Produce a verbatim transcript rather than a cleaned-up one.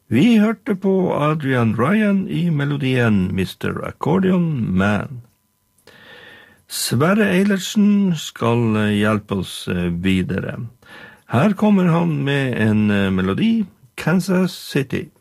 Vi hørte på Adrian Ryan i melodien mister Accordion Man. Sverre Eilertsen skal hjelpe oss videre. Her kommer han med en melodi, Kansas City.